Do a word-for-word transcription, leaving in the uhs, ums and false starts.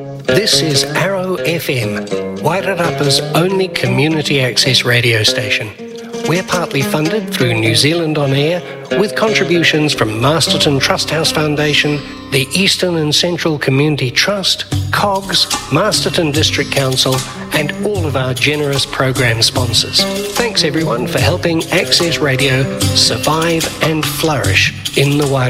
This is Arrow F M, Wairarapa's only community access radio station. We're partly funded through New Zealand On Air, with contributions from Masterton Trusthouse Foundation, the Eastern and Central Community Trust, C O G S, Masterton District Council, and all of our generous program sponsors. Thanks everyone for helping Access Radio survive and flourish in the Wairarapa.